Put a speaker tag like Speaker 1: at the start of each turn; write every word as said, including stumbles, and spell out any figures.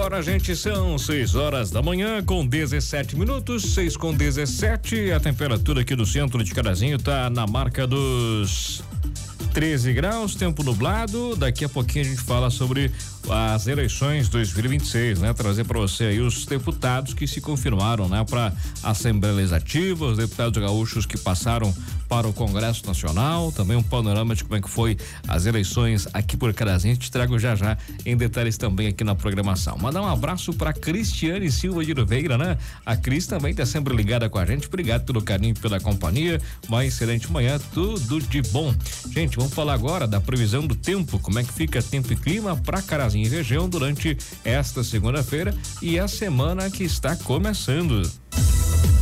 Speaker 1: Agora, gente, são seis horas da manhã com dezessete minutos, seis com dezessete. A temperatura aqui do centro de Carazinho tá na marca dos treze graus, tempo nublado. Daqui a pouquinho a gente fala sobre as eleições dois mil e vinte e seis, né? Trazer para você aí os deputados que se confirmaram, né? Para a Assembleia Legislativa, os deputados gaúchos que passaram para o Congresso Nacional, também um panorama de como é que foi as eleições aqui por Carazinho. Te trago já já em detalhes também aqui na programação. Mandar um abraço para Cristiane Silva de Oliveira, né? A Cris também tá sempre ligada com a gente. Obrigado pelo carinho, pela companhia. Uma excelente manhã, tudo de bom. Gente, vamos falar agora da previsão do tempo, como é que fica tempo e clima para Carazinho e região durante esta segunda-feira e a semana que está começando.